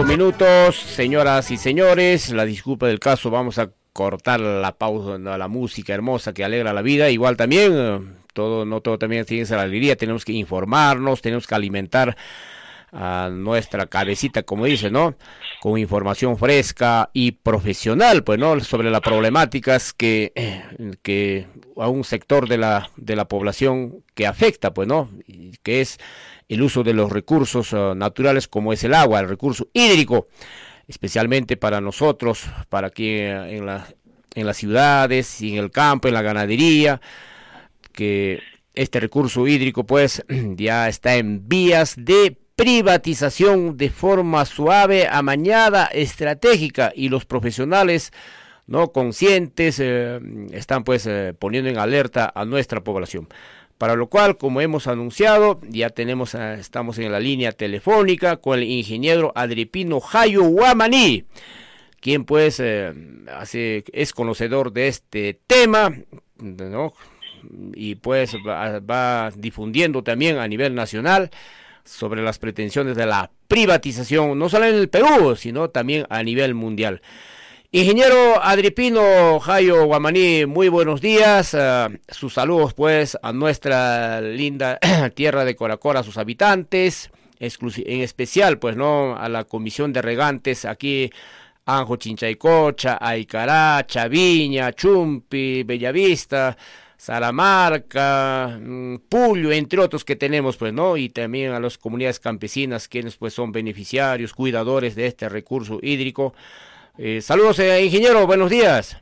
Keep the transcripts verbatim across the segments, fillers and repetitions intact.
cinco minutos, señoras y señores, la disculpa del caso, vamos a cortar la pausa, la música hermosa que alegra la vida, igual también, todo, no todo también tiene esa alegría, tenemos que informarnos, tenemos que alimentar a nuestra cabecita, como dice, ¿no? Con información fresca y profesional, pues, ¿no? Sobre las problemáticas que, que a un sector de la, de la población que afecta, pues, ¿no? Que es el uso de los recursos uh, naturales como es el agua, el recurso hídrico, especialmente para nosotros, para que uh, en, la, en las ciudades y en el campo, en la ganadería, que este recurso hídrico pues ya está en vías de privatización de forma suave, amañada, estratégica, y los profesionales no conscientes eh, están pues eh, poniendo en alerta a nuestra población. Para lo cual, como hemos anunciado, ya tenemos, uh, estamos en la línea telefónica con el ingeniero Agripino Jayo Guamaní, quien pues eh, hace, es conocedor de este tema, ¿no? Y pues va, va difundiendo también a nivel nacional sobre las pretensiones de la privatización, no solo en el Perú, sino también a nivel mundial. Ingeniero Agripino Jayo Guamaní, muy buenos días, uh, sus saludos pues a nuestra linda tierra de Coracora, a sus habitantes, en especial pues no a la Comisión de Regantes aquí, Anjo Chinchaycocha, Aycará, Chaviña, Chumpi, Bellavista, Salamarca, Pullo, entre otros que tenemos pues, ¿no? Y también a las comunidades campesinas, quienes pues son beneficiarios, cuidadores de este recurso hídrico. Eh, saludos, eh, ingeniero, buenos días.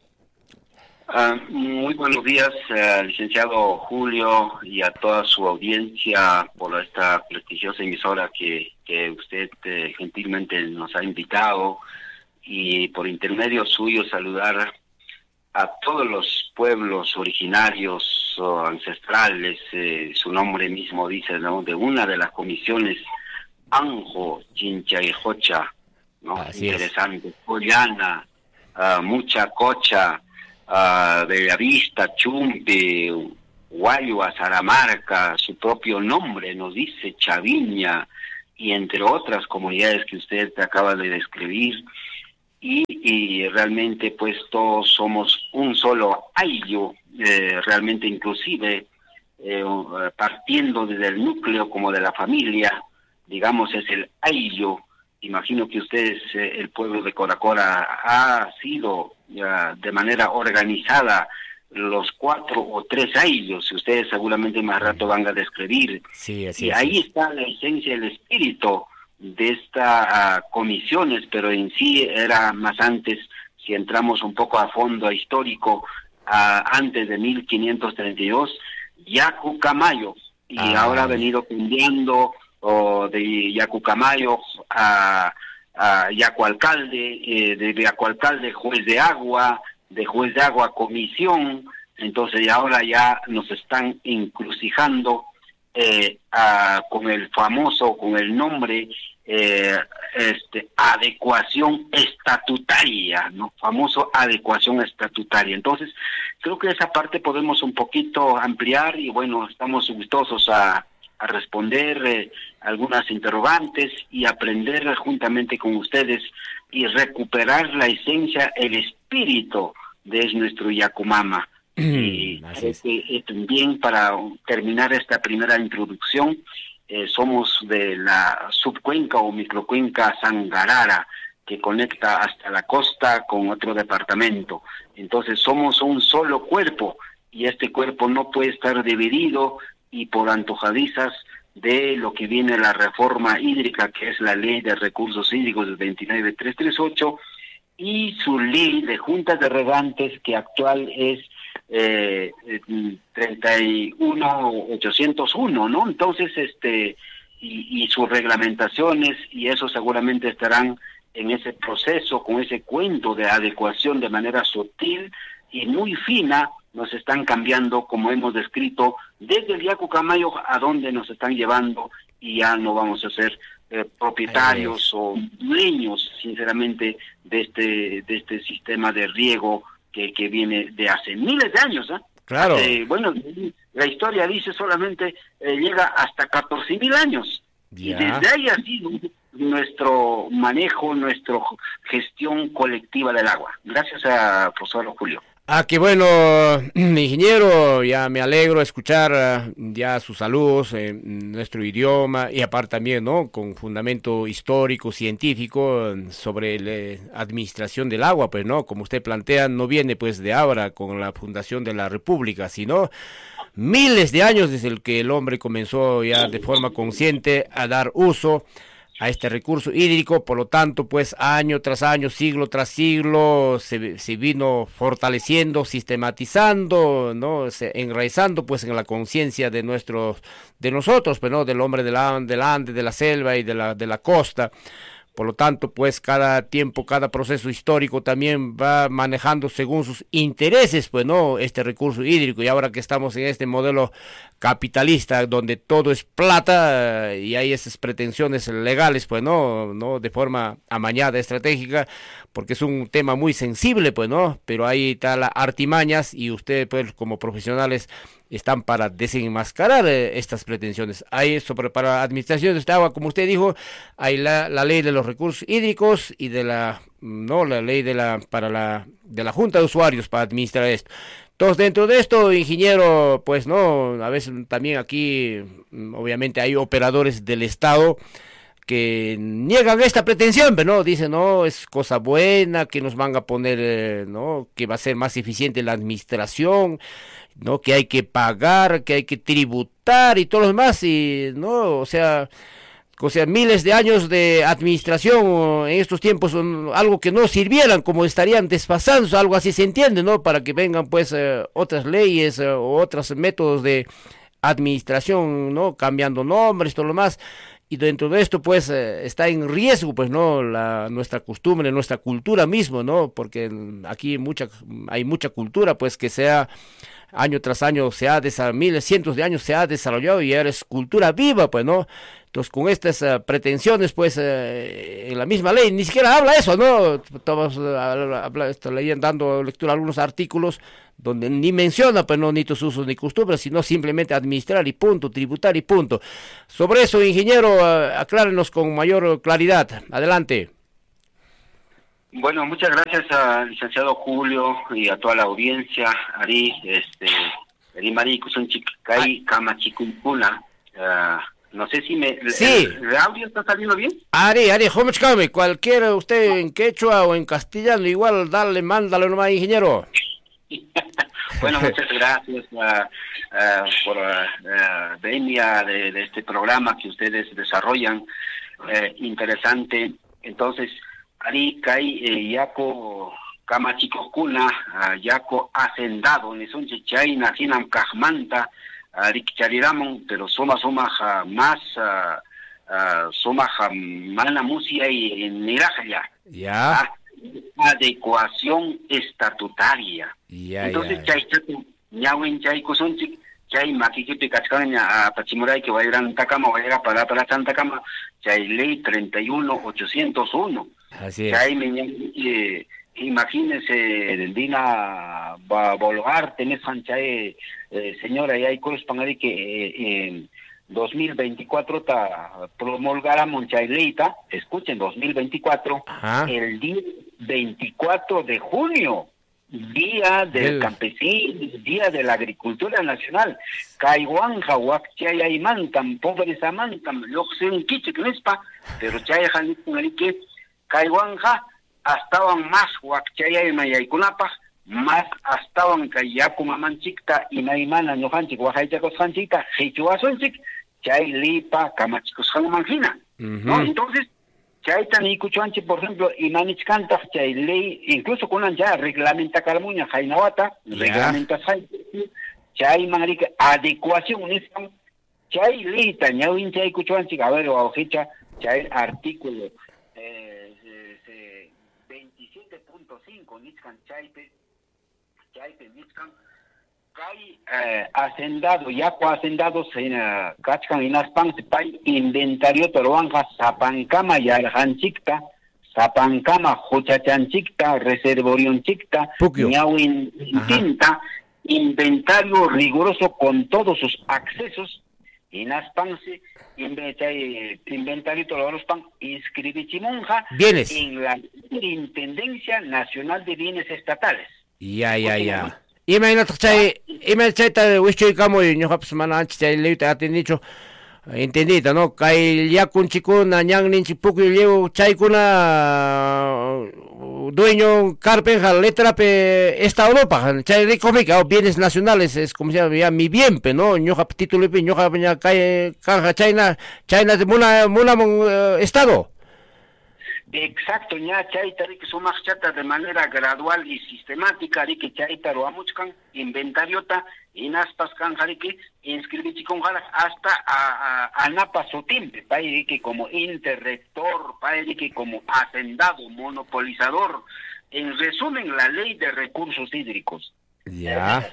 Uh, muy buenos días, uh, licenciado Julio, y a toda su audiencia por esta prestigiosa emisora que, que usted eh, gentilmente nos ha invitado, y por intermedio suyo saludar a todos los pueblos originarios o ancestrales, eh, su nombre mismo dice, ¿no?, de una de las comisiones, Anjo Chinchaycocha, ¿no? Así Interesante, Pollana, uh, Mucha Cocha, uh, Bellavista, Chumpe, Guayua, Salamarca, su propio nombre nos dice, Chaviña, y entre otras comunidades que usted acaba de describir. Y, y realmente pues todos somos un solo ayllu, eh, realmente inclusive eh, partiendo desde el núcleo como de la familia, digamos es el ayllu. Imagino que ustedes, eh, el pueblo de Coracora ha sido ya, de manera organizada los cuatro o tres ayllus, si ustedes seguramente más rato van a describir. Sí, así y es. Ahí está la esencia, el espíritu de estas uh, comisiones, pero en sí era más antes, si entramos un poco a fondo a histórico, uh, antes de mil quinientos treinta y dos, Yacucamayo, y ah, ahora ha venido cambiando oh, de Yacucamayo a, a Yacualcalde, eh, de Yacualcalde juez de agua, de juez de agua comisión, entonces ahora ya nos están encrucijando Eh, uh, con el famoso, con el nombre eh, este, adecuación estatutaria, ¿no? Famoso adecuación estatutaria. Entonces, creo que esa parte podemos un poquito ampliar y bueno, estamos gustosos a, a responder eh, algunas interrogantes y aprender juntamente con ustedes y recuperar la esencia, el espíritu de nuestro Yacumama. Y creo que eh, también para terminar esta primera introducción, eh, somos de la subcuenca o microcuenca Sangarara, que conecta hasta la costa con otro departamento. Entonces somos un solo cuerpo, y este cuerpo no puede estar dividido y por antojadizas de lo que viene la reforma hídrica, que es la ley de recursos hídricos del veintinueve mil trescientos treinta y ocho, y su ley de juntas de regantes, que actual es eh, treinta y uno mil ochocientos uno, ¿no? Entonces, este, y, y sus reglamentaciones, y eso seguramente estarán en ese proceso, con ese cuento de adecuación de manera sutil y muy fina, nos están cambiando, como hemos descrito, desde el Yacucamayo a donde nos están llevando, y ya no vamos a ser eh, propietarios o dueños, sinceramente, de este de este sistema de riego que, que viene de hace miles de años, ¿eh? Claro. Hace, bueno, la historia dice solamente eh, llega hasta catorce mil años. Ya. Y desde ahí ha sido nuestro manejo, nuestra gestión colectiva del agua. Gracias a profesor Julio. Ah, qué bueno, ingeniero, ya me alegro escuchar uh, ya sus saludos en nuestro idioma y aparte también, ¿no?, con fundamento histórico, científico uh, sobre la eh, administración del agua, pues, ¿no?, como usted plantea, no viene pues de ahora con la fundación de la República, sino miles de años desde el que el hombre comenzó ya de forma consciente a dar uso a este recurso hídrico. Por lo tanto, pues año tras año, siglo tras siglo, se, se vino fortaleciendo, sistematizando, ¿no?, se, enraizando pues en la conciencia de nuestros, de nosotros, pues, ¿no?, del hombre del, del Ande, de la selva y de la, de la costa. Por lo tanto, pues cada tiempo, cada proceso histórico también va manejando según sus intereses, pues, ¿no?, este recurso hídrico. Y ahora que estamos en este modelo capitalista donde todo es plata y hay esas pretensiones legales, pues, ¿no?, ¿no?, de forma amañada, estratégica, porque es un tema muy sensible, pues, ¿no?, pero ahí está las artimañas y ustedes, pues, como profesionales, están para desenmascarar eh, estas pretensiones. Hay sobre para administración de este agua, como usted dijo, hay la, la ley de los recursos hídricos y de la no la ley de la para la de la Junta de Usuarios para administrar esto. Entonces, dentro de esto, ingeniero, pues no, a veces también aquí obviamente hay operadores del Estado que niegan esta pretensión, pero no, dicen, no, es cosa buena, que nos van a poner, eh, no, que va a ser más eficiente la administración, no, que hay que pagar, que hay que tributar y todo lo demás, y no, o sea, o sea, miles de años de administración en estos tiempos son algo que no sirvieran, como estarían desfasándose, algo así se entiende, ¿no?, para que vengan pues eh, otras leyes eh, o otros métodos de administración, ¿no?, cambiando nombres, todo lo demás. Y dentro de esto, pues, eh, está en riesgo, pues, ¿no?, la, nuestra costumbre, nuestra cultura mismo, ¿no?, porque aquí mucha, hay mucha cultura, pues, que sea, año tras año, se ha desarrollado, miles, cientos de años se ha desarrollado y ahora es cultura viva, pues, ¿no? Entonces, con estas uh, pretensiones, pues, uh, en la misma ley, ni siquiera habla eso, ¿no? Estamos uh, habla, estoy leyendo, dando lectura a algunos artículos donde ni menciona, pues, no, ni tus usos ni costumbres, sino simplemente administrar y punto, tributar y punto. Sobre eso, ingeniero, uh, aclárenos con mayor claridad. Adelante. Bueno, muchas gracias al licenciado Julio y a toda la audiencia. Ari, este, Ari Mari Kusunchik Kai Kamachikunpuna. No sé si me... Sí. ¿El, el audio está saliendo bien? Ari, Ari, Homechkame, cualquiera, usted en quechua o en castellano, igual, dale, mándale nomás, ingeniero. Bueno, muchas gracias uh, uh, por uh, venia de, de este programa que ustedes desarrollan. Eh, interesante. Entonces, Ari Kai eh, Yako Kamachikokuna, uh, Yako Hacendado, Nesunche Chay, Nacinam Kajmanta, Rikchariramon, pero suma suma ja, más uh, uh, suma ja, mana musia y nirajaya. Ya. Ah, adecuación estatutaria. Ya, entonces, ya. Chay Chato, Ñawen Chay Kusonchik, Chay Makikipi Kachkanya, a Pachimuray, que va a ir a Takama, va a ir a para para Santa Cama, Chay Ley treinta y uno ochocientos uno. Así es. Chay eh, imagínense, del Dina Bologar, tenés Chay, eh, señora, y hay cosas para que eh, en dos mil veinticuatro ta promulgará Monchaileita, escuchen, dos mil veinticuatro, ajá, el día veinticuatro de junio, día del el... campesino, día de la agricultura nacional. Kaiwanja, Huacchaya y Mantam, pobres a Mantam, Loxen Kichiknespa, pero Chayajan que Kaiwanja estaban más Huacchaya y Mayaikunapa, más estaban Kayakumamanchikta y Naimana Nohanchik, Huajaychakoshanchikta, Hichuasonchik, Chay Lipa, Kamachikoshanmangina. ¿No? Entonces, Chay Tanikuchuanchi, por ejemplo, y Manichkanta, Chay Ley, incluso con ya reglamenta Carmuña, Jainawata, reglamenta Chay Marica, adecuación, Chay Ley, Tañawin Chay Kuchuanchi, a ver, o fecha, Chay artículo veintisiete punto cinco, Nitzkan Chaype, Chaype, Nitzkan, Kai eh, hacendado, yaco hacendado, se cachcan y naspan, se pay inventario toruanja, zapancama y aljanchicta, zapancama, jochachanchicta, reservorionchicta, ñawin tinta, inventario riguroso con todos sus accesos inaspanse inventario todos los pan inscribichimonja bienes en la Intendencia Nacional de Bienes Estatales. Ya, ya, ya. Imagínate, chay, imagínate, chay, wicho y camo, y no haps mananch, chay, le te aten dicho, entendida, ¿no? Kay ya con chico, na ñang ninchi poco y llevo, chay kuna dueño carpenja, letra pe esta Europa, chay rico mica, bienes nacionales, es como se llama, ya mi bien, pe, ¿no? Ño hap título pe, ño hap ña kay, canja, chayna, chayna de muna, muna, uh, estado. Exacto, ña chayta que sumas chata de manera gradual y sistemática, que chayta lo amuchkan, inventariota, inaspas canjarique, inscribichi con jalas hasta a, a, a napa sotimpe, pairi que como interrector, pairi que como hacendado, monopolizador, en resumen la ley de recursos hídricos. Ya.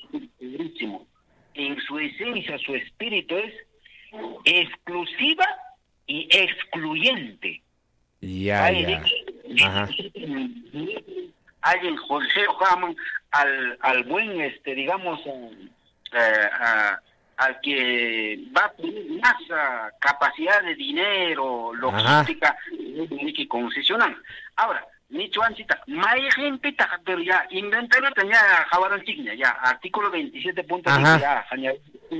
En su esencia, su espíritu es exclusiva y excluyente. Ya, ya. Ajá. Alguien Jorge Ojaman al, al buen, este, digamos, eh, a, al que va a tener más uh, capacidad de dinero, logística, tiene que concesionar. Ahora, Nicho Ancita, hay gente, pero ya, inventario tenía Javarán Chigna, ya, artículo veintisiete punto cinco, ya, Jañaú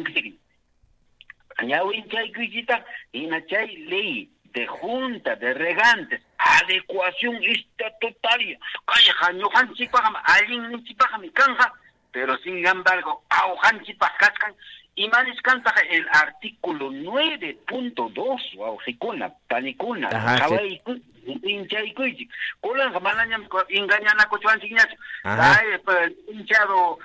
Inchayquita, Inachay ley de junta de regantes, adecuación estatutaria, calla jañojan chipajama, alguien ni chipajami canja, pero sin embargo, aujan chipajascan, y manes canta el artículo nueve punto dos, o jicuna, panicuna, jawai, hincha y cuichi, colan jamanañam, engañana cochuan signacho, hay hinchado,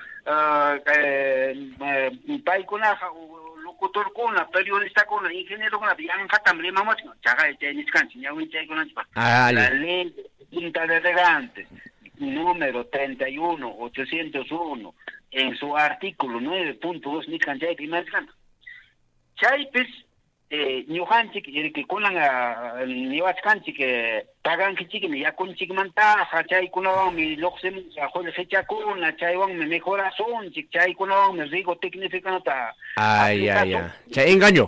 paicuna, locutor con la periodista con la ingeniero con la bianca también mamá chaga de niscan ya un chay con la ley quinta de regantes número treinta y uno ochocientos uno en su artículo nueve punto dos niscan chay primer can chay pues eh ñuhanchi que con la niwachkanchi que pagan que chiqui ya con chigmanta chay con mi loxem a joder fecha con la chay wan me mejorazón chay con me digo tecnificando ta ay ay ay chay engaño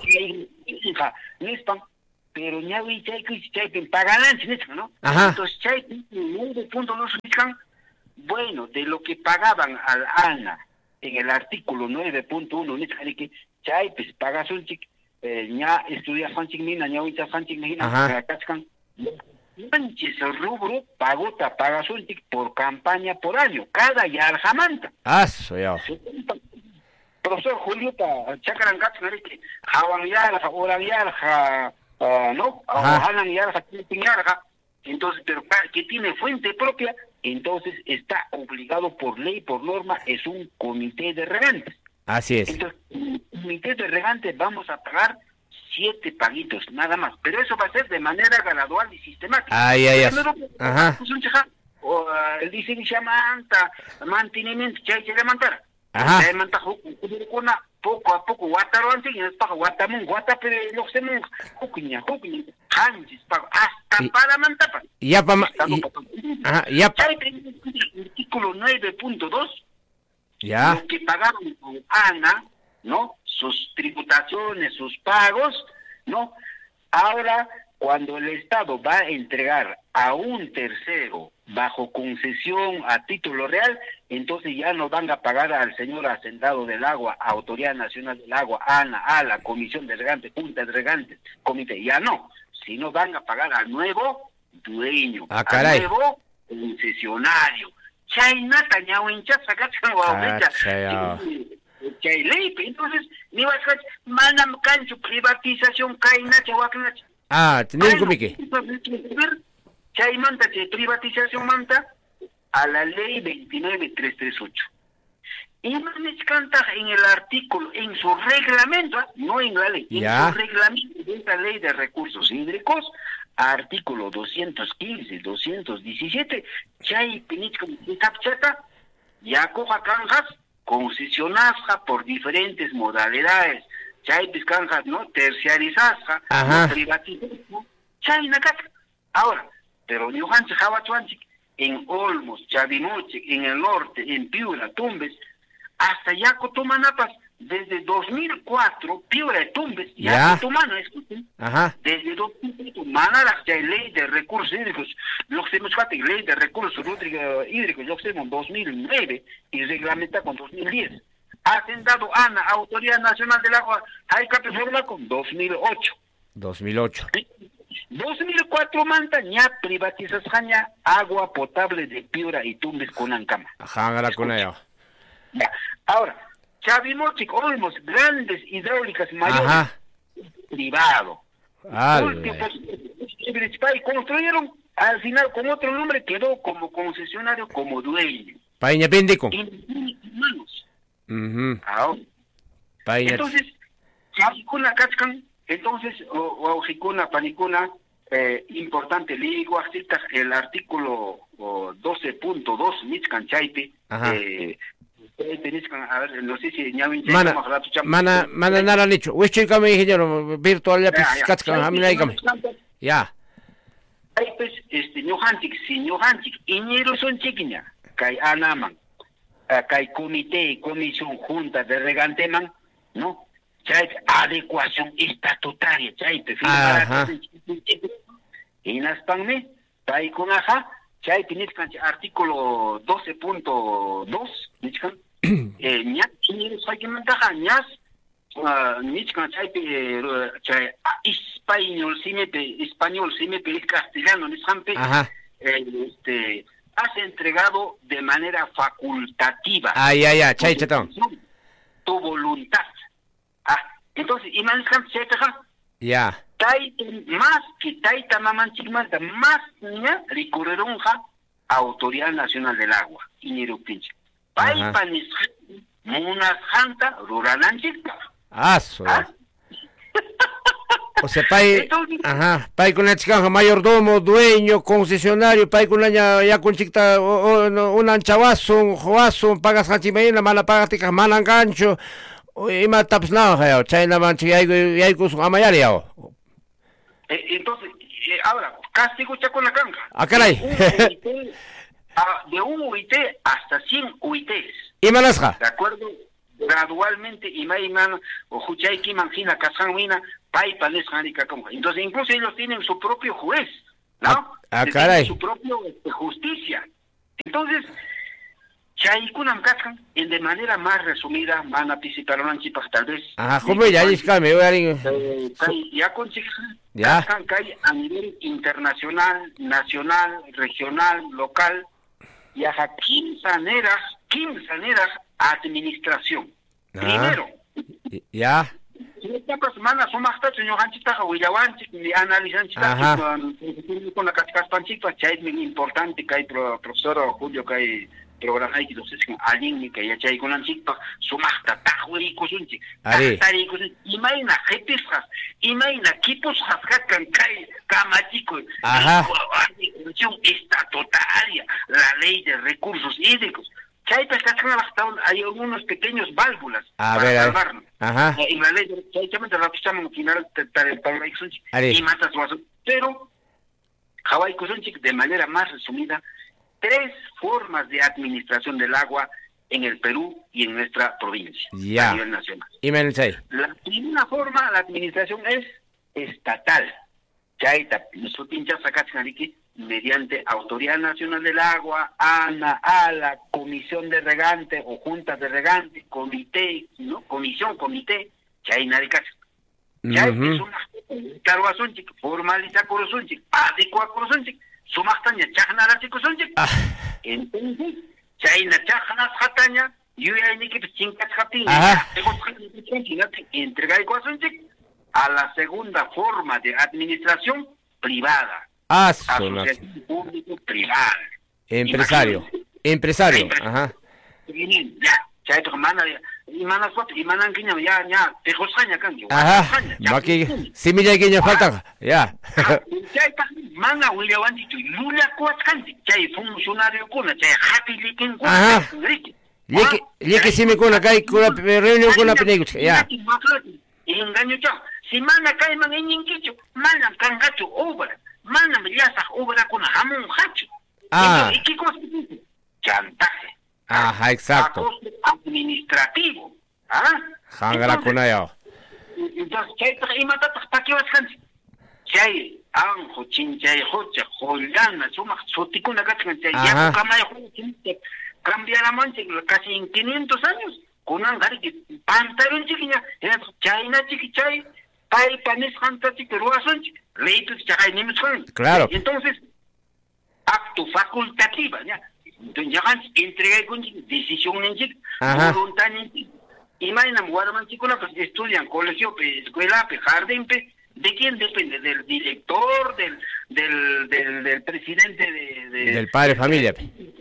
nispan pero ñawi chay que chay pagan ¿no? Entonces chay nueve punto dos niscan bueno de lo que pagaban al ANA en el artículo nueve punto uno niscan que chay pues pagas un chic ña estudia Fanchik Mina, ña Wincha Fanchik Mina, Kachkan, manches el rubro, pagota, paga sultik por campaña por año, cada yarjamanta. Ah, soy yo. Profesor Julio, Chakaran Kachkan, Jawan Yarja, Oran Yarja, ¿no? Hanan Yarja, Tilpin Yarja, entonces, pero que tiene fuente propia, entonces está obligado por ley, por norma, es un comité de regantes. Así es. Entonces, comité de regantes vamos a pagar siete paguitos, nada más. Pero eso va a ser de manera gradual y sistemática. Ay, ay, ay. Ajá. O uh, el dice que se llama mantenimiento, ya hay que levantar. Ajá. Se levanta poco a poco, guataro antes, y es para guatamun, guata, pero no se me jucuña, jucuña, hanchis, hasta para mantapa. Ya para. Ajá, ya para. Artículo nueve punto dos. Ya. Los que pagaron con ANA, ¿no? Sus tributaciones, sus pagos, ¿no? Ahora, cuando el Estado va a entregar a un tercero bajo concesión a título real, entonces ya no van a pagar al señor Hacendado del Agua, Autoridad Nacional del Agua, ANA, a la Comisión de Regantes, Junta de Regantes, Comité, ya no, sino van a pagar al nuevo dueño, ah, al nuevo concesionario. Chayna tañao hincha saca chayao chayleipe entonces ni vas a manam cancho privatización caina chawakna ah tenés como que chay manta che privatización manta a la ley veintinueve mil trescientos treinta y ocho y manes canta en el artículo en su reglamento no en la ley en su reglamento de esta ley de recursos hídricos artículo doscientos quince, doscientos diecisiete, chay pinichka capchata, ya coja canjas, concesionazja por diferentes modalidades, chay piscanjas, ¿no? Terciarizazja, no privatizazja, chay nacaca. Ahora, pero Ñuhanchi, Jawachuanchi, en Olmos, Chavimoche, en el norte, en Piura, Tumbes, hasta Yaco Tomanapas, desde dos mil cuatro, Piura y Tumbes, ya, ya tu mano, escuchen, ajá, desde dos mil cuatro, Manara, ya hay ley de recursos hídricos, lo que se nos falta, ley de recursos hídricos, lo que se en dos mil nueve y reglamenta con dos mil diez. Hacen dado ANA, Autoridad Nacional del Agua, hay que reforma con dos mil ocho. dos mil ocho. dos mil cuatro manta ya privatizas jaña agua potable de Piura y Tumbes con Ancama. Ajá, hágala con ella. Ya. Ahora, Chavimochic, Olmos, grandes hidráulicas mayores, Ajá. privado. Ala. Últimos, construyeron, al final con otro nombre quedó como concesionario, como dueño. Paña Pendico. En manos. Mhm. Ahora. Paña. Entonces, Chavicuna Kachkan, entonces, o Ojicuna, Panicuna, eh, importante, le digo, el artículo doce punto dos, Mitzcan Chaipe, eh, a ver, no sé si ñawin mana mana mana nara nicho wichi kame ingeniero virtual ya pis katska hamina ikame ya ay pues este ñohantik si ñohantik ingeniero son chiquiña kai anaman kai comité comisión junta de reganteman no chay adecuación estatutaria chay te ajá y naspanme tai con aja chay tiniscan artículo doce punto dos nichkan eh ña ingeniero saquimentaja ñas nichkan chay chay español simepe español simepe castellano nishampe este has entregado de manera facultativa. Ay ay ay chay chatón tu voluntad. Ah, entonces imaniskan chaytaja ya Tai, más que Taita Maman Chigmanta, más niña recurrieron a Autoridad Nacional del Agua, Ingeniero Pinche. Pai panis, Munas Janta, Ruralanchita. Ah, so. O sea, pai, ajá, pai con la chica mayordomo, dueño, concesionario, pai con la ya, ya con chiquita, un anchavazo, un joazo, pagas hanchimeina, mala pagatica, mala gancho, y más taps nada, China manchi, y hay con su amayariao. Entonces, eh, ahora, castigo ya con la canja. Ah, caray. De un U I T hasta cien U I Ts. ¿Y manasja? De acuerdo, gradualmente, y maiman, o juchayki manjina, casanguina, paipanes, janica, como. Entonces, incluso ellos tienen su propio juez, ¿no? Ah, caray. Su propio este, justicia. Entonces, Chaykunam Kachkan, en de manera más resumida, van a participar en chipas tal vez. Ajá, ¿cómo ya dice me voy a ya con ya a nivel internacional, nacional, regional, local, y a quince maneras, quince maneras administración. Primero. Ya. Esta semana son más tarde, señor Hanchita, Huillawanchi, analizan con la Caspanchita, Chay es muy importante que hay profesor Julio que hay programa que los es alguien que ya chay con anchita sumasta tajuri kusunchi tajari kusunchi imaina jefisas imaina kipos haskan kai kamachiko ajá estatutaria la ley de recursos hídricos chay pescatran hasta hay algunos pequeños válvulas a para ver, salvarnos ajá y la ley de chay chamenta la pisamos final para para kusunchi y matas pero Hawái kusunchi de manera más resumida tres formas de administración del agua en el Perú y en nuestra provincia ya. A nivel nacional. ¿Y me la primera forma, la administración es estatal. Chaita, nuestro pincha sacachanariqui, mediante Autoridad Nacional del Agua, ANA, ALA, Comisión de Regante o Juntas de Regante, Comité, ¿no? Comisión, Comité, Chay Naricas. Chay es una caruazunchik, formaliza corozunchik, adecua corozunchik. Sumastaña chajnara chikusonchik. Entonces, chayna chajnas jataña, yuya ni que chinkas jatiña, entrega y cuasonchik a la segunda forma de administración privada. Ah, asociación público privada. Empresario. Empresario. Ajá. Ya, chay tu mana y mana foto y mana quiña ya ya te josaña kan. Ajá. Aquí si me llega falta. Ya. Mana Huillawanchi tu lula kuatkanti chay funcionario kuna chay happy likin kuna liki liki si me kuna kai kuna reunión kuna penegu ya engaño chao si mana kai man eninkicho mana kangacho obra mana yasa obra kuna hamun hacho ah y qué cosa chantaje ajá exacto administrativo ah Hangrakuna ya. Entonces, chayta imatataq takiwasqanchik. Chay anjo, chinchay, hocha, jollana, sumaq sutikuna kachkan chay yaku kamayuq cambiaramanchik casi en quinientos años. Kunan gari pantalonchik ña, chaynachik chay paypa nisqantachik ruwasunchik. Leypis chaqay nimusqan. Claro. Entonces, acto facultativa, ¿ya? Entonces, ya entregaykunchik decisión ninchik, voluntad ninchik. Imaginam guarmanchikuna pues estudian colegio, escuela, jardín, ¿de quién depende? Del director, del del del, del presidente de, de del padre de familia.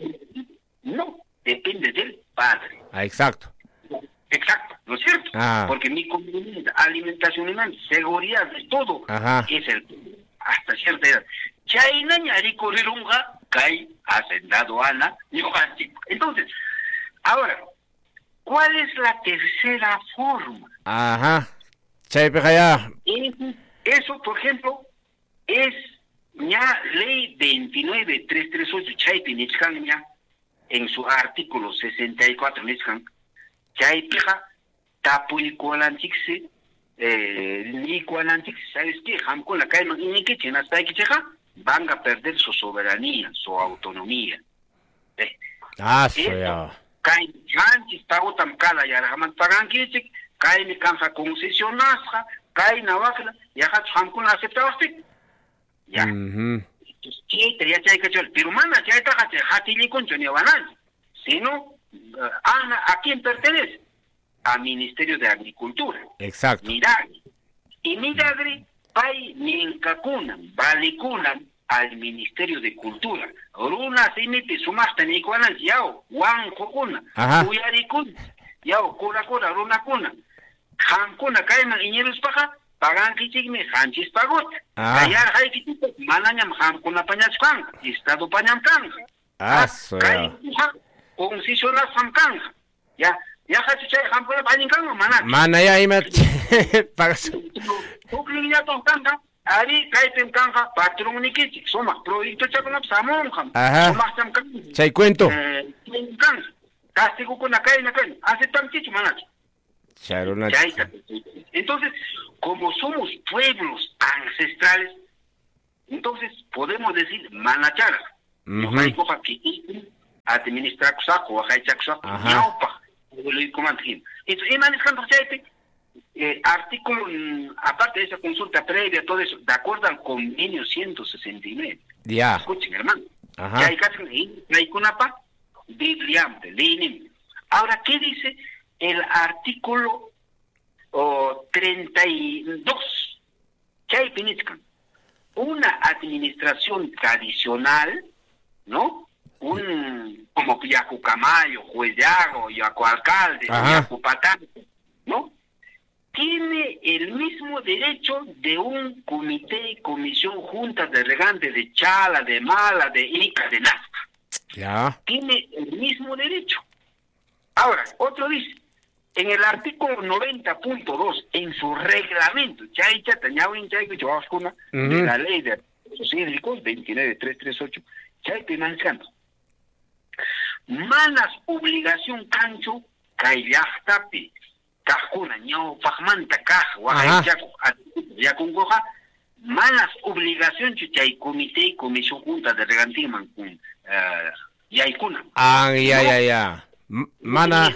No, depende del padre. Ah, exacto. Exacto, ¿no es cierto? Ah. Porque mi comunidad, alimentación y seguridad de todo, Ajá. es el hasta cierta edad. Chayna ñari corrirunga, kai hacendado ana, entonces, ahora, ¿cuál es la tercera forma? Ajá. Chaypeja Eso, eso, por ejemplo, es ña ley veintinueve mil trescientos treinta y ocho, chaypi nichkan ña, en su artículo sesenta y cuatro nichkan, chaypeja tapuykualanchikse, eh, nikualanchikse, ¿sabes qué? Hamkun la cae no ni que chinas está que cheja, van a perder su soberanía, su autonomía. Eh. Ah, sí, ya. Kai chanchis tagutam kala ya raman pagan kichik, kai ni kanja concesionasja, kai nawakla, ya hat hamkun aceptaste. Ya. Mhm. Sí, te ya chay cachol, pero mana chay ta hat hatili concho ni banan. Sino Ana, ¿a quién pertenece? Al Ministerio de Agricultura. Exacto. Miragri. Y Miragri, pay ninkakunan, valikunan al Ministerio de Cultura. Runa simiti sumasta nikuanan, yao, wan kokuna, uyarikun, yao, kura kura, runa kuna. Hankuna kaiman iñerus paja, pagan kichigme, hanchis pagot. Kayar hay kitito, mananyam hankuna pañachkan, estado pañam kanja. Ah, so ya. Concesiona samkanga. Ya, ya hace chay hampura pañinkanga mana. Mana ya ima pagas. Tuklinya tongkanga, ari kaitem kanga patrón nikichik, soma proyecto chakuna samon ham. Soma samkanga. Chay cuento. Eh, kanga. Castigo con acá y acá. Hace tan chicho mana. Charona. Entonces, como somos pueblos ancestrales, entonces podemos decir manachara. No hay coja que administrar saco, o hay saco, ñaupa, lo comandarín. Entonces, manejando eh, artículo, aparte de esa consulta previa, todo eso, de acuerdo al convenio ciento sesenta y nueve. Ya. Escuchen, hermano. Ya hay casi hay kunapa, bibliante, lenin. Ahora, ¿qué dice el artículo oh, treinta y dos? ¿Qué hay pinizcan? Una administración tradicional, ¿no? Un, como Yacu Camayo, Juez Yago, Yacu Alcalde, Yacu Patán, ¿no? Tiene el mismo derecho de un comité, comisión, junta de regantes de Chala, de Mala, de Ica, de Nazca. Ya. Tiene el mismo derecho. Ahora, otro dice, en el artículo noventa punto dos, en su reglamento, Chay Chatañawin Chay Cuchavascuna, de la ley de recursos hídricos veintinueve mil trescientos treinta y ocho, Chay Pinanzcando. Manas obligación cancho, Kayachtapi, Cajuna, ño, Pajmanta, Caja, Oaxaca, Yacongoja, manas obligación, Chay Comité y Comisión Junta de Regantiman, Yaicuna. Ah, ya, ya, ya. Mana.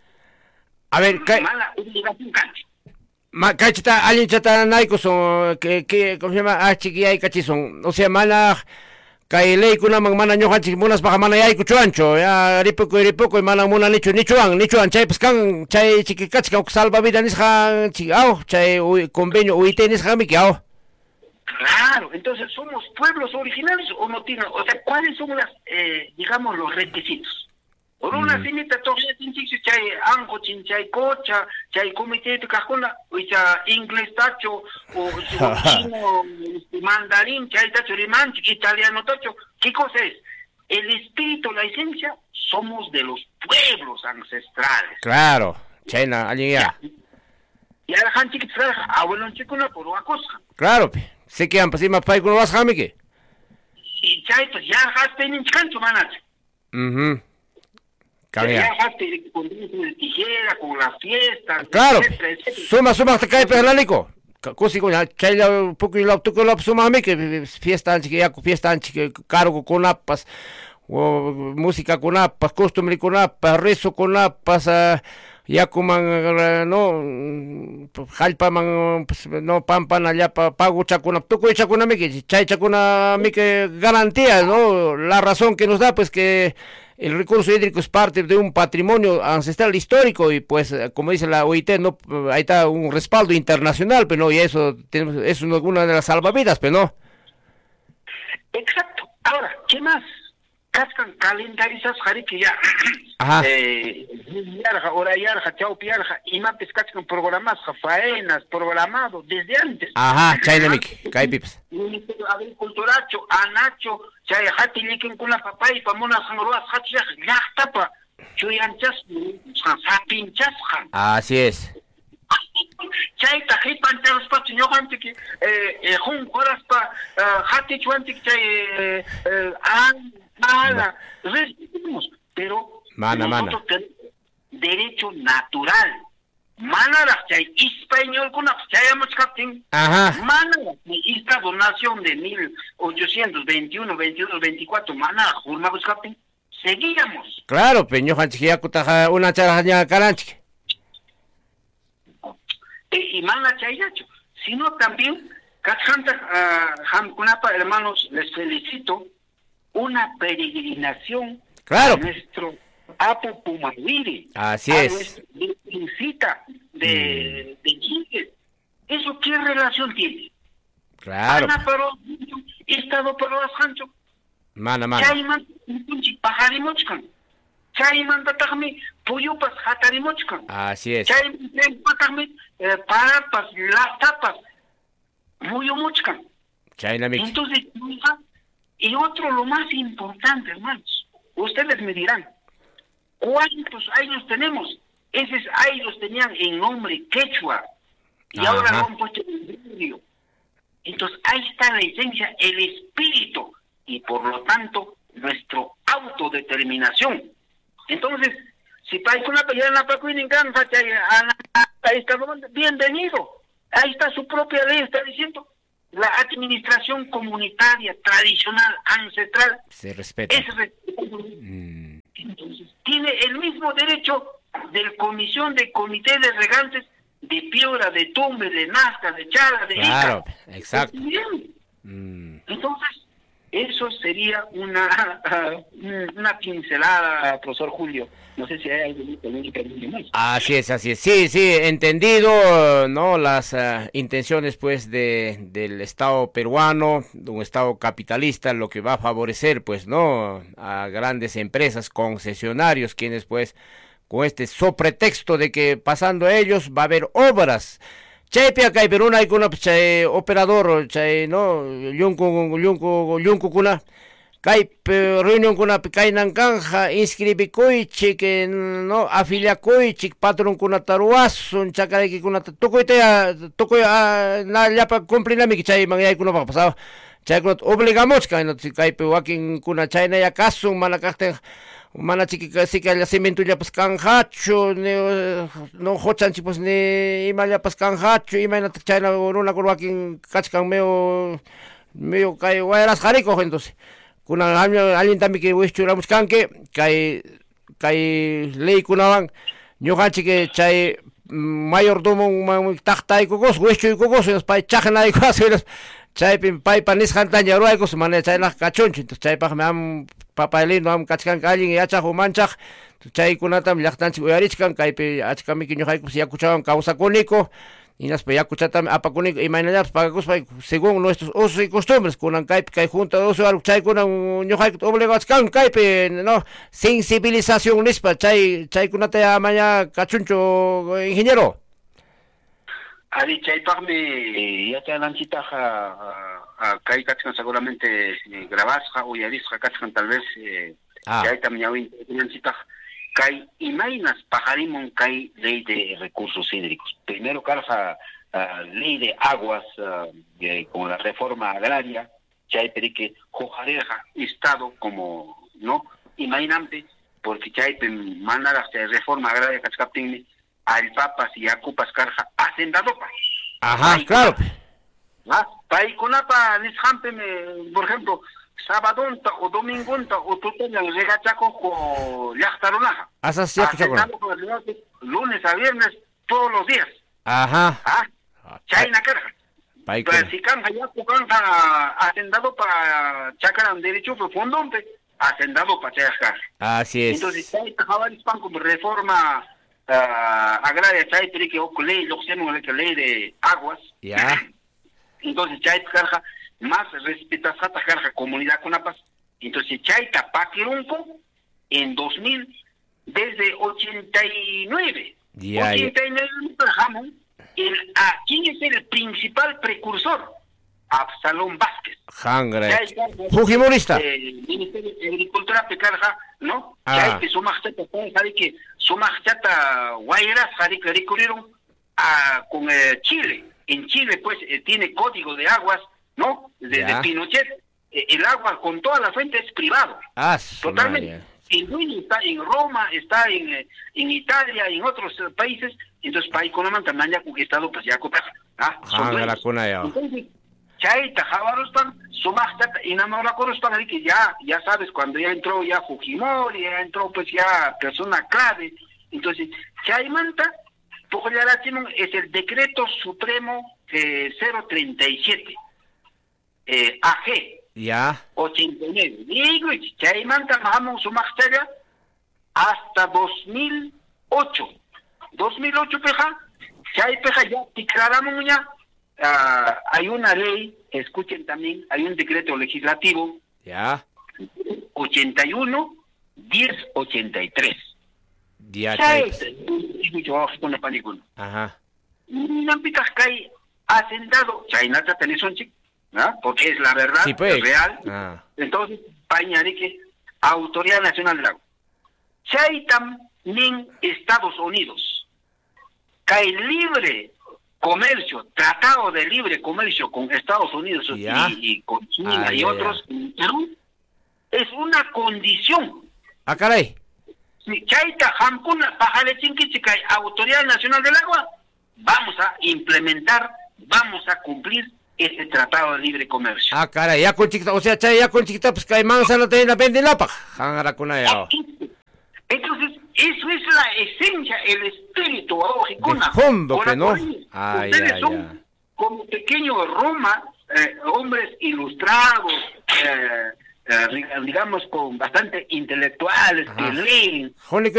A ver, ¿qué? Mala obligación cancho. Ma, cachita, alguien chata naiko son, que, que, ¿cómo se llama? Ah, chiquilla y cachizón. O sea, mana, kay ley kuna mang mana nyohan chimunas baka mana yay kuchuancho, ya ripoco y ripoco y mana muna nicho, nichuan, nichuan, chay pescan, chay chiquicachca, salva vida nisja, chigao, chay convenio, uite nisja mikiao. Claro, entonces somos pueblos originales o no tienen, o sea, ¿cuáles son las, eh, digamos, los requisitos? Por una mm. finita todavía tinchixi chay ango chay cocha, chay comité de cajona, o sea, inglés tacho, o chino, mandarín, chay tacho rimán, italiano tacho, ¿qué cosa es? El espíritu, la esencia, somos de los pueblos ancestrales. Claro, China, alguien ya. Y ahora han chiquit abuelo chicuna por una cosa. Claro, sé que han pasado más país con los jamike. Y chay, pues ya has tenido cancho, manach. Mhm. Ya jate con de tijera, con las fiestas, claro, etcétera, etcétera. suma, suma, te cae perlalico. Cosa con ya, chayla, un poco y la tuco la suma a mí que fiesta anchi, que ya fiesta anchi, que cargo con apas, o música con apas, costumbre con apas, rezo con apas, ya coman, no, jalpa man, no, pampan allá, pago chacuna, tuco y chacuna mi que, chay chacuna mi que garantía, ¿no? La razón que nos da, pues que el recurso hídrico es parte de un patrimonio ancestral histórico y pues como dice la O I T, no, ahí está un respaldo internacional, pero no, y eso tenemos, es una de las salvavidas, pero no. Exacto. Ahora, ¿qué más? Cascan calendarizas que ya eh yarja hora yarja chau piarja y mapes cascan programas faenas programado desde antes. Ajá, chaynamik, kai pips. Agriculturacho, anacho, chay hati liken con la papay pamona sangroas hati ya tapa. Chuyanchas sapinchas. Así es. Chay taji panteros pa chiñojante que eh jun horas pa hati chuantik chay eh an Mana, respetimos, pero mana, nosotros mana. tenemos derecho natural. Mana la chay español con la chayamos captain. Ajá. Mana esta donación de mil ochocientos veintiuno, veintidós, veinticuatro, mana jurmamos captain. Seguíamos. Claro, peño hanchikia kutaja una charaña caranchi. Y mana chayacho, sino también Kachanta Hamkunapa, hermanos, les felicito. Una peregrinación claro. a nuestro Apo Pumahuiri. Así a es. Visita de, mm. de Chile. ¿Eso qué relación tiene? Claro. Ana pero estado pero Sancho. Mana, mana. Chayman pajarimochkan. Chayman tatagmi puyupas hatarimochkan. Así es. Chayman tatagmi parapas, las tapas. Muyumuchkan. Chaynamik. Entonces, y otro, lo más importante, hermanos, ustedes me dirán, ¿cuántos años tenemos? Esos años tenían en nombre quechua, y Ajá. ahora lo han puesto en medio. Entonces, ahí está la esencia, el espíritu, y por lo tanto, nuestra autodeterminación. Entonces, si para una pelea en la bienvenido, ahí está su propia ley, está diciendo, la administración comunitaria, tradicional, ancestral, se respeta. Es respetable. Mm. Entonces, tiene el mismo derecho de comisión de comité de regantes de Piura, de Tumbe, de Nazca, de Chala, de Claro, Ica. exacto. Mm. Entonces, eso sería una uh, una pincelada, profesor Julio. No sé si hay algo más. Así es, así es. Sí, sí, entendido, ¿no? Las uh, intenciones, pues, de del Estado peruano, de un Estado capitalista, lo que va a favorecer, pues, ¿no? A grandes empresas, concesionarios, quienes, pues, con este sopretexto de que pasando ellos va a haber obras. Chay pia kay Perú hay kuna chay operador chay no yunku yunku yunku kuna kay reunión kuna kay nankanja inscribikuy que no afiliakuy chik patron kuna taruasun chakay que kuna tokoite tokoy na llapa cumplinami que chay mangay kuna pa pasado chay kuna obligamos kay no kay pe wakin kuna chay na yakasun manakakte mana chica sí que el cemento ya pues canjacho no hochan pues ni ima ya pues canjacho ima na china una curva aquí cachcan medio medio cae guayas jarico entonces kuna alguien también que wisturamos canque cae cae ley kuna van yo ganchi que chay mayordomo tacta y cocos wistu y cocos nos pa chajna y cosas chay pin pai panis jantaña ruay cos mane chay la cachoncho entonces chay pa me am papelino am kachkan alguien y acha humanchak chay kunatam llaqtanchik uyarichkan kaypi achkami kiñuqaykus yakuchawan kawsakuniku y naspa yakuchatam apakuniku imaynallapas pagakuspa según nuestros usos y costumbres kunan kaypi kay junta de usuarios chaykunan ñuqayku obligados kan kaypi no sensibilización nispa chay chaykunata amaya kachuncho ingeniero. Ali chaypaqmi yachanancitaqa kay kachkan seguramente grabasqa uyarisqa kachkan tal vez chaytam ñawintaqa kay imaynas pajarimun kay ley de recursos hídricos. Primero karqa ley de aguas con la reforma agraria chaypiri que jojarerqa estado como no imaynampi porque chaype manara se reforma agraria kachkaptinmi allpapas y akupas karja hacendadopa. Ajá, claro. ¿Ah? Paikunapa nishampe, por ejemplo, sabadonta o domingonta o tutelan regachaco con yachtaronaja. Asas ya Hacendado con lunes a viernes todos los días. Ajá. Ah, chayna karja. Pero si canja ya canja hacendado para chacaran derecho profundo, hacendado para chacar. Así es. Entonces, chay tajabaris pan como reforma uh, agraria, chay pero que o ley, lo que se llama la ley de aguas. Ya. Entonces, chay carja más respetas a carja comunidad con la paz. Entonces, chay tapaquirunco en dos mil, desde ochenta y nueve. Ya, ochenta y nueve trabajamos. El, ¿a quién es el principal precursor? Absalón Vázquez. Jangra. Fujimorista. El Ministerio de Agricultura Pecarja, ¿no? Ah. Ya que su majestad, sabe que su majestad Guayras, sabe que recurrieron a, con eh, Chile. En Chile, pues, eh, tiene código de aguas, ¿no? Desde Pinochet. Eh, el agua con toda la fuente es privado. Ah, totalmente. El dueño está en Roma, está en, en Italia, en otros uh, países. Entonces, país con la mantamanya conquistado, pues ya copa. ¿Ah? Jangra kuna ya. Entonces, Chaita, Javarostan, Sumachata, y Namora Corostan, ahí que ya, ya sabes, cuando ya entró ya Fujimori, ya entró pues ya persona clave. Entonces, Chaimanta, Pujolaratimon es el decreto supremo eh, cero treinta y siete, eh, A G. Ya. ochenta y nueve. Digo, Chaimanta, Mahamon, Sumachaya, hasta dos mil ocho. dos mil ocho, peja, Chay, peja, ya, declaramos ya. Uh, hay una ley, escuchen también, hay un decreto legislativo, ya, ochenta y uno, diez ochenta y tres. Ya, ajá. No pitas que hay hacendado, Chaynata tenés un chico, ¿no? Porque es la verdad, sí, pues. Es real. Ah. Entonces, Pañarique, Autoridad Nacional del Agua. Chaytam, nin Estados Unidos, cae libre comercio, tratado de libre comercio con Estados Unidos y, y con China ah, y ya, otros, ya. Perú, es una condición. Ah, caray. Si Chaita, Jampuna, Pajale Chinquichica, Autoridad Nacional del Agua, vamos a implementar, vamos a cumplir ese tratado de libre comercio. Ah, caray, ya con chiquita, o sea, Chay, ya con chiquita, pues Caimán se lo tiene la vende la paja. Entonces, eso es la esencia, el espíritu, de fondo, que no. Ah, ustedes ya, son ya. Como pequeño Roma, eh, hombres ilustrados, eh, eh, digamos, con bastante intelectuales, que leen.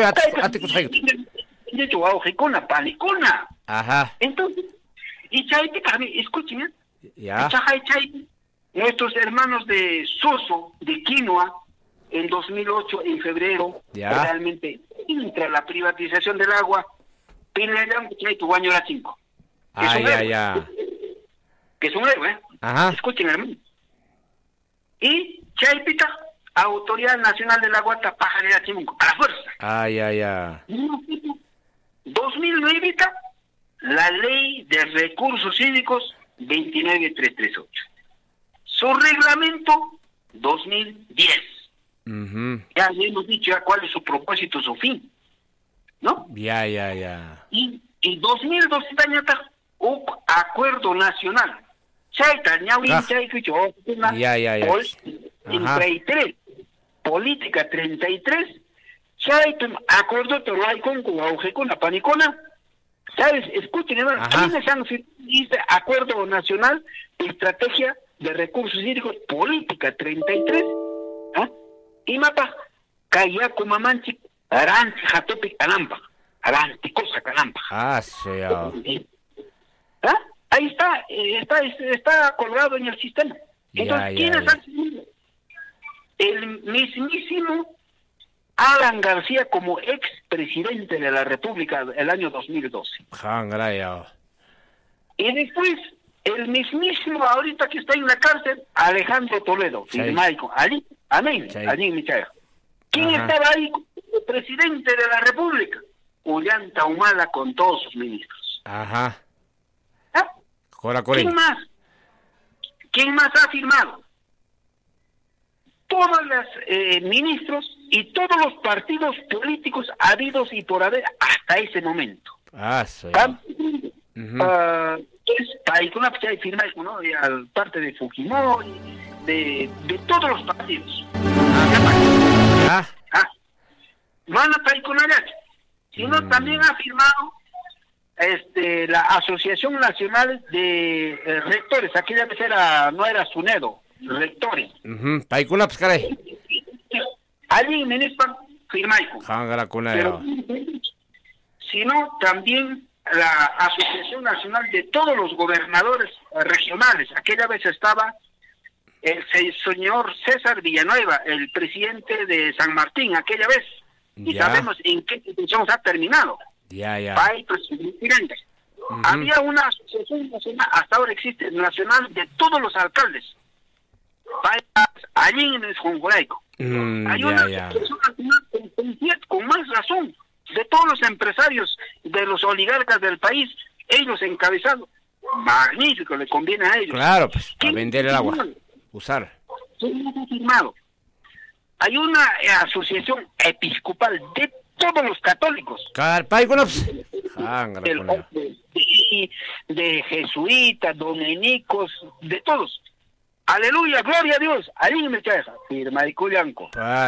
Ajá. Entonces, y Chaite, escuchen, ya. Chaite, nuestros hermanos de Soso, de Quinoa, en dos mil ocho, en febrero, ya. Realmente entra la privatización del agua, Pinedam, que tu baño era cinco. Ah, ya, ya. Que es un héroe, ¿eh? Ajá. Escuchen, hermano. Y Chaipita, Autoridad Nacional del Agua, Tapajarera Chimunco, a la fuerza. Ah, ya, ya. dos mil nueve, la Ley de Recursos Hídricos veintinueve mil trescientos treinta y ocho. Su reglamento dos mil diez. Uh-huh. Ya hemos dicho ya cuál es su propósito, su fin, ¿no? Ya, ya, ya. Y en dos mil doce un acuerdo nacional. Chaita, ah. Ya, ya, ya. treinta y tres, política treinta y tres, Chaita, acuerdo Torray con con la panicona. ¿Sabes? Escuchen, hermano, ¿quiénes han firmado este acuerdo nacional de estrategia de recursos hídricos, política treinta y tres? ¿Ah? Y mapa, Kayaku Mamanchi, Aranti, Jatopi, Canampa, Aranti, Cosa, Canampa. Ah, sí. ¿Ah? Ahí está, está, está colgado en el sistema. Entonces, ya, ¿quiénes ya, han sido? El mismísimo Alan García como expresidente de la República el año dos mil doce. Jangraya. Y después, el mismísimo ahorita que está en la cárcel, Alejandro Toledo, firmaico, allí, amén, sí. Allí en Michaya. ¿Quién Ajá. estaba ahí como presidente de la República? Ullanta Humala con todos sus ministros. Ajá. ¿Ah? Cora, ¿Quién más? ¿Quién más ha firmado? todos los eh, ministros y todos los partidos políticos habidos y por haber hasta ese momento. Ah, soy. Uh-huh. Uh, es para una firma, ¿no? De al parte de Fujimori, de, de todos los partidos. Ah. Ah. Van a Paikunayach, sino mm. también ha firmado este la Asociación Nacional de eh, Rectores, aquella vez era, no era SUNEDO, rectores. Uh-huh. Paikuna, pues caray. Allí en Menespa firmaico. Pero, sino también la Asociación Nacional de todos los gobernadores regionales. Aquella vez estaba el señor César Villanueva, el presidente de San Martín, aquella vez. Y ya. Sabemos en qué situación ha terminado. Ya, ya. País presidente. Uh-huh. Había una asociación nacional, hasta ahora existe, nacional de todos los alcaldes. Allí en el Jonjolaico. Mm, Hay ya, una ya. asociación nacional con, con, con más razón de todos los empresarios, de los oligarcas del país, ellos encabezados. Magnífico, le conviene a ellos. Claro, pues, para vender el agua, usar. Firmado. Hay una eh, asociación episcopal de todos los católicos. De, de, de jesuitas, dominicos, de todos. Aleluya, gloria a Dios. Allí me chaja. Firma y Cuyanco.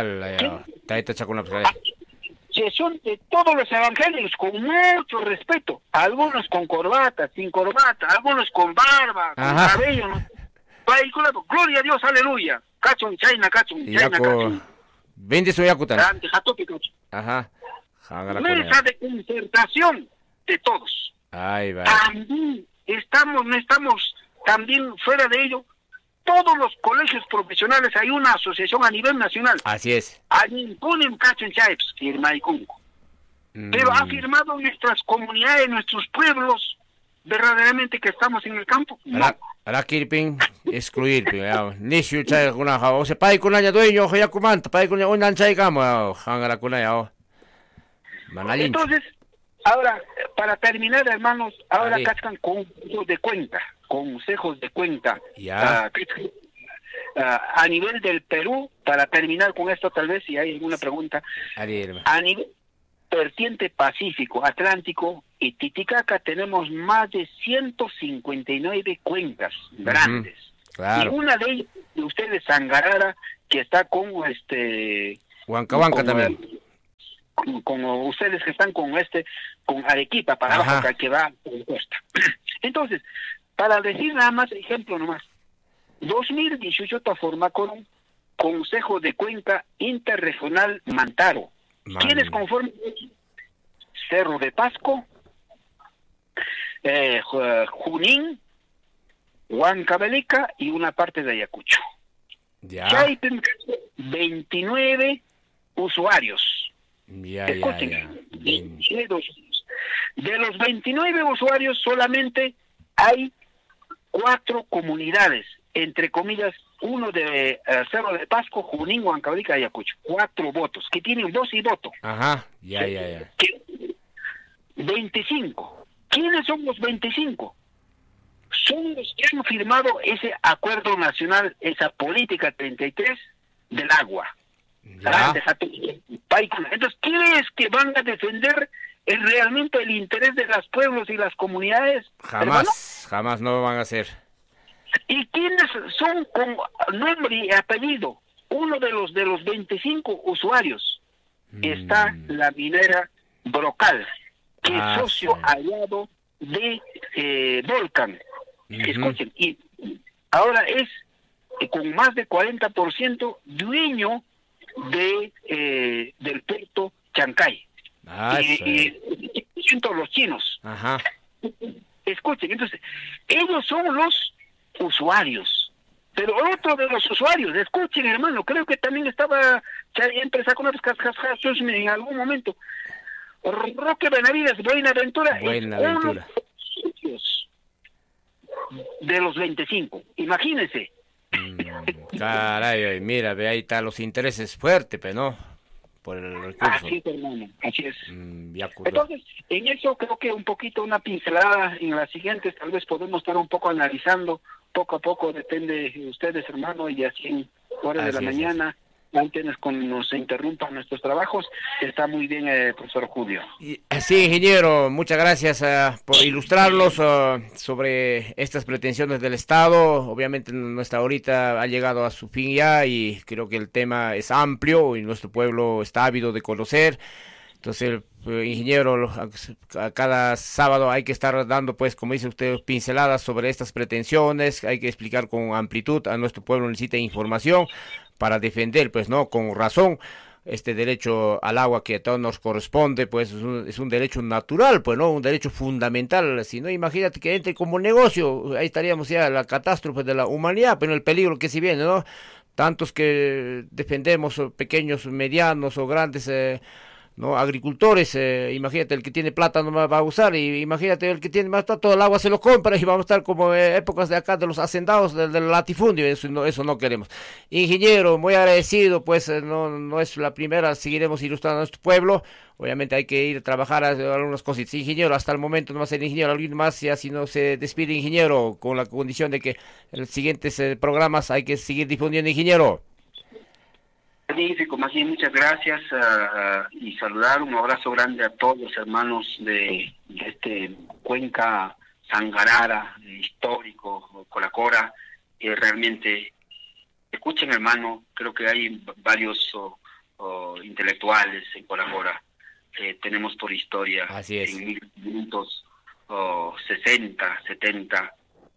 Son de todos los evangélicos con mucho respeto. Algunos con corbata, sin corbata, algunos con barba, con Ajá. cabello. ¿No? Gloria a Dios, aleluya. Cachon, China, Cachon, China, Cachon. Vende su yakutan. Ajá. Mesa de concertación de todos. Ay, vale. También estamos, no estamos también fuera de ello. Todos los colegios profesionales hay una asociación a nivel nacional. Así es. Allí ponen Cachon Chaips, firma y Cunco. Mm. Pero ha firmado nuestras comunidades, nuestros pueblos, verdaderamente que estamos en el campo. No. Ahora kirpin excluir, ni si chay kuna ha, o se pai kuna ya dueño, ya kumanta, pai kuna un chay kama, hangara kuna ya. Entonces, ahora, para terminar, hermanos, ahora cascan consejos de cuenta, consejos de cuenta. Ya. Uh, uh, a nivel del Perú, para terminar con esto, tal vez, si hay alguna pregunta. Adí, a nivel vertiente Pacífico, Atlántico y Titicaca tenemos más de ciento cincuenta y nueve cuencas grandes. Uh-huh. Claro. Y una de ellas, de ustedes, Sangarara, que está con este... Huancahuanca también. Con, con ustedes que están con este, con Arequipa, para Ajá. abajo, que va por costa. Entonces, para decir nada más, ejemplo nomás, dos mil dieciocho te forma con un Consejo de Cuenca Interregional Mantaro. Man. ¿Quiénes conforman? Cerro de Pasco, eh, Junín, Huancavelica y una parte de Ayacucho. Ya. Chaipen, veintinueve usuarios. Ya, Escuchen, ya, ya. veintidós. De los veintinueve usuarios solamente hay cuatro comunidades, entre comillas, uno de uh, Cerro de Pasco, Junín, Huancavelica y Ayacucho. Cuatro votos, que tienen voz y voto. Ajá, ya, ya, ya. veinticinco. ¿Quiénes son los veinticinco? Son los que han firmado ese acuerdo nacional, esa política treinta y tres del agua. Ya. Entonces, ¿quiénes que van a defender el, realmente el interés de los pueblos y las comunidades? Jamás, hermano? jamás no lo van a hacer. ¿Y quiénes son con nombre y apellido? Uno de los de los veinticinco usuarios mm. está la minera Brocal, que ah, es socio sí. aliado de eh, Volcan. Uh-huh. Escuchen, y ahora es eh, con más de cuarenta por ciento dueño de eh, del puerto Chancay. Ah, y, sí. y, y los chinos. Ajá. Escuchen, entonces, ellos son los usuarios. Pero otro de los usuarios, escuchen, hermano, creo que también estaba empresa con las cascas en algún momento. Roque Benavides, Buenaventura, Buenaventura. Es uno de los veinticinco. Imagínense. Mm, caray, mira, ve ahí están los intereses fuertes, pero no, por el recurso. Así es, hermano, así es. Mm, Entonces, en eso creo que un poquito una pincelada en las siguientes, tal vez podemos estar un poco analizando, poco a poco, depende de ustedes, hermano, y así hora de la mañana, antes con nos interrumpan nuestros trabajos. Está muy bien, eh, profesor Julio. Sí, ingeniero, muchas gracias uh, por ilustrarnos uh, sobre estas pretensiones del Estado. Obviamente nuestra horita ha llegado a su fin ya y creo que el tema es amplio y nuestro pueblo está ávido de conocer. Entonces, el ingeniero, a cada sábado hay que estar dando, pues, como dice usted, pinceladas sobre estas pretensiones. Hay que explicar con amplitud, a nuestro pueblo necesita información para defender, pues, no, con razón, este derecho al agua que a todos nos corresponde, pues, es un, es un derecho natural, pues, no, un derecho fundamental. Si no, imagínate que entre como negocio, ahí estaríamos ya la catástrofe de la humanidad, pero el peligro que se viene, ¿no? Tantos que defendemos, pequeños, medianos o grandes, eh, no, agricultores, eh, imagínate, el que tiene plata no va a usar, y imagínate el que tiene más plata, todo el agua se lo compra y vamos a estar como eh, épocas de acá de los hacendados del, del latifundio. Eso no, eso no queremos. Ingeniero, muy agradecido, pues eh, no, no es la primera, seguiremos ilustrando a nuestro pueblo. Obviamente hay que ir a trabajar a, a algunas cositas. Ingeniero, hasta el momento no va a ser ingeniero, alguien más, ya si no se despide, ingeniero, con la condición de que en los siguientes eh, programas hay que seguir difundiendo, ingeniero. Magnífico, más bien muchas gracias uh, y saludar, un abrazo grande a todos los hermanos de, de este Cuenca Sangarara, histórico, Coracora, que realmente escuchen, hermano, creo que hay varios oh, oh, intelectuales en Coracora, eh, tenemos por historia Así es. en mil quinientos sesenta, setenta,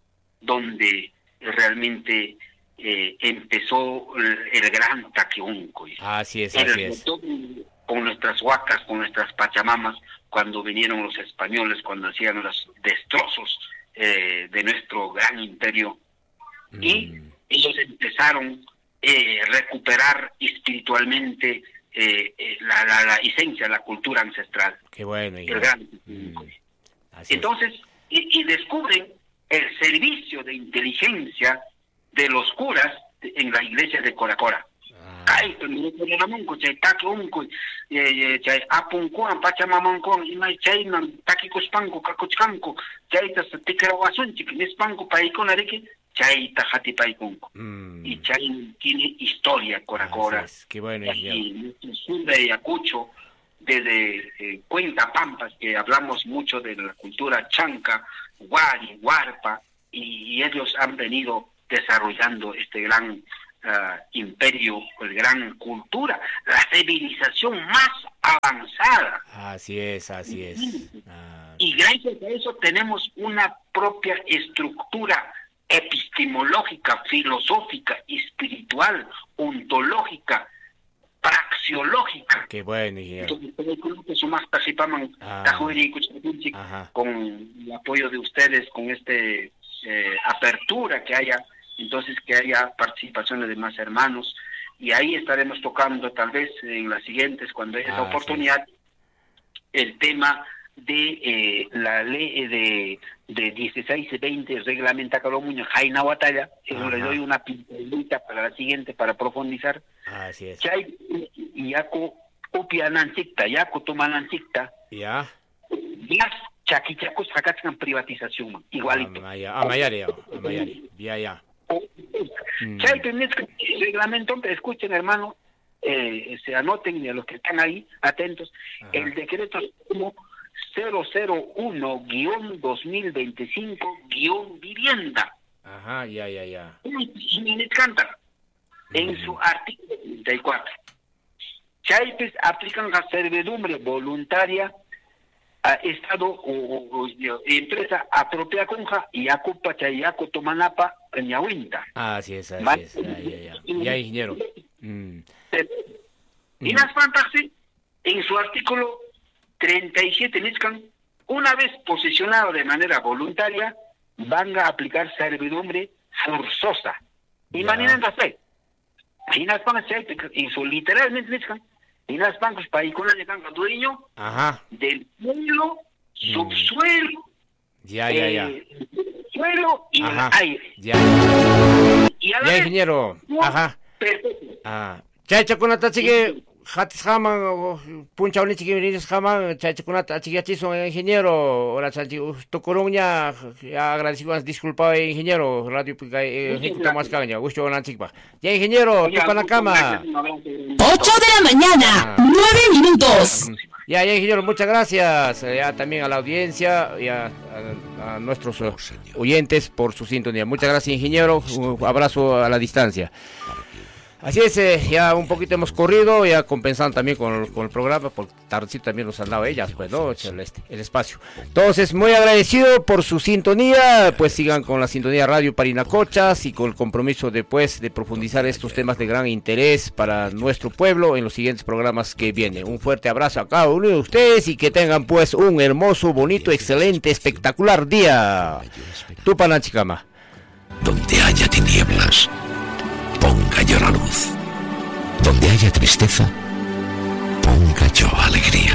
donde realmente Eh, empezó el, el gran Taquiunco. Así es, así es. Con nuestras huacas, con nuestras pachamamas, cuando vinieron los españoles, cuando hacían los destrozos eh, de nuestro gran imperio. Mm. Y ellos empezaron a eh, recuperar espiritualmente eh, eh, la, la, la esencia, la cultura ancestral. Qué bueno. El gran Taquiunco. Mm. Entonces, y, y descubren el servicio de inteligencia de los curas en la iglesia de Coracora. Ay, pero mire que era monco, chay taki unco, chay apunkuan pachamamankuan, imay chayman taki kuspanko, kakuchkanko, chayta tikarawasunchi, nispanko paikonariki, chayta hatipaikunko. Y chay tiene historia Coracora. Qué bueno. Y nuestro sur de Ayacucho, desde eh, Cuenca Pampas, que hablamos mucho de la cultura chanca, guari, huarpa, y, y ellos han venido desarrollando este gran uh, imperio, el gran cultura, la civilización más avanzada. Así es, así es. Ah. Y gracias a eso tenemos una propia estructura epistemológica, filosófica, espiritual, ontológica, praxeológica. Qué bueno, Entonces, ah. con el apoyo de ustedes, con este eh, apertura que haya, entonces que haya participación de demás hermanos, y ahí estaremos tocando tal vez en las siguientes, cuando haya esa ah, oportunidad, sí. el tema de eh, la ley de, de dieciséis veinte, reglamenta Calomuño, Jaina Batalla, le doy una pincelita para la siguiente, para profundizar. Así es. Chay, Yaco, Upia Nancicta, Yaco Tumananchicta, ya. Las Chaquichacos sacan privatización, igualito. Ah, Mayari, a Mayari, ya, ya. Chay, tenés que reglamento, escuchen, hermano, eh, se anoten, y a los que están ahí, atentos, ajá. El decreto como cero cero uno guión dos mil veinticinco guión vivienda. Ajá, ya, ya, ya. Y canta en mm. su artículo treinta y cuatro. Chaipes aplican la servidumbre voluntaria a Estado o, o, o empresa apropiada conja y acupa chayaco tomanapa ñahuinta. Ah, así es, así es. Ya, ya, ya. Ya, ingeniero. Mm. Y las fantasías, en su artículo treinta y siete, Nizcan, una vez posicionado de manera voluntaria, van a aplicar servidumbre forzosa. Y maneran la fe. Y las fantasías, en su literalmente, Nizcan, y las bancos para ir con la de dueño ajá. del suelo, subsuelo, ya, ya, ya. Eh, suelo y ajá. el aire. Ya, ya. Y a la ya vez, ingeniero. No, ajá. Perfecto. Ah. Chacha con la tachique. Jatis Haman, Puncha Unichi Kimiris Haman, Chachicunata, Chigachizo, ingeniero, o la Tocoruña, agradecido, disculpa, ingeniero, Radio Pica, Ejecuta más caña, Gusto Nanchipa. Ya, ingeniero, toca la cama. ocho de la mañana, nueve minutos. Ya, ya, ingeniero, muchas gracias. Ya también a la audiencia y a, a, a nuestros uh, oyentes por su sintonía. Muchas gracias, ingeniero. Un abrazo a la distancia. Así es, eh, ya un poquito hemos corrido, ya compensando también con, con el programa, porque tardecito también nos han dado ellas, pues, ¿no? El, el espacio. Entonces, muy agradecido por su sintonía, pues sigan con la sintonía Radio Parinacochas y con el compromiso después de profundizar estos temas de gran interés para nuestro pueblo en los siguientes programas que vienen. Un fuerte abrazo a cada uno de ustedes y que tengan pues un hermoso, bonito, excelente, espectacular día. Tupanachicama. Donde haya tinieblas, ponga yo la luz. Donde haya tristeza, ponga yo alegría.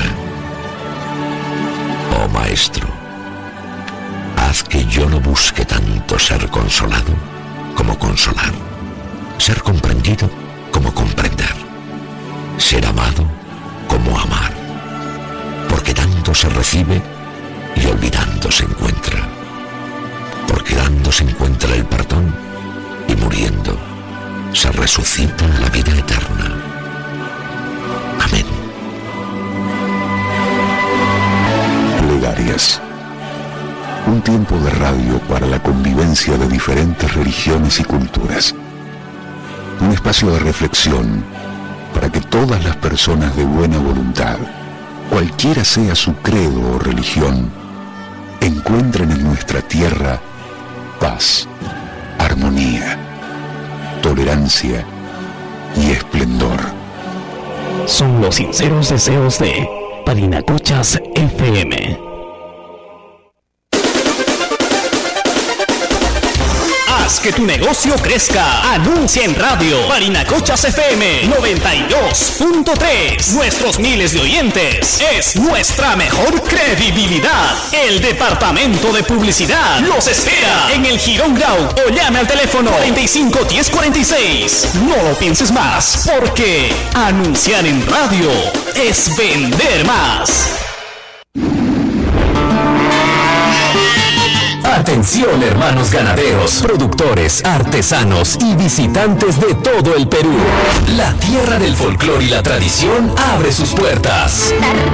Oh Maestro, haz que yo no busque tanto ser consolado como consolar, ser comprendido como comprender, ser amado como amar, porque dando se recibe y olvidando se encuentra, porque dando se encuentra el perdón y muriendo se resucita la vida eterna. Amén. Plegarias. Un tiempo de radio para la convivencia de diferentes religiones y culturas. Un espacio de reflexión para que todas las personas de buena voluntad, cualquiera sea su credo o religión, encuentren en nuestra tierra paz, armonía, tolerancia y esplendor. Son los sinceros deseos de Parinacochas F M. Haz que tu negocio crezca. Anuncia en radio. Parinacochas F M noventa y dos punto tres. Nuestros miles de oyentes es nuestra mejor credibilidad. El departamento de publicidad los espera en el Girón Grau o llame al teléfono cuarenta y cinco diez cuarenta y seis. No lo pienses más, porque anunciar en radio es vender más. Atención, hermanos ganaderos, productores, artesanos y visitantes de todo el Perú. La tierra del folclore y la tradición abre sus puertas.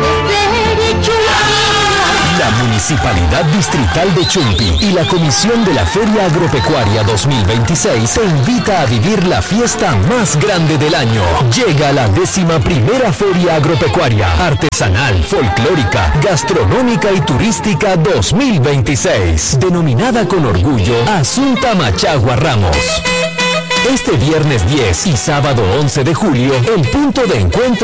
La Municipalidad Distrital de Chumpi y la Comisión de la Feria Agropecuaria dos mil veintiséis te invita a vivir la fiesta más grande del año. Llega la décima primera Feria Agropecuaria, Artesanal, Folclórica, Gastronómica y Turística dos mil veintiséis, denominada con orgullo Asunta Machagua Ramos. Este viernes diez y sábado once de julio, el punto de encuentro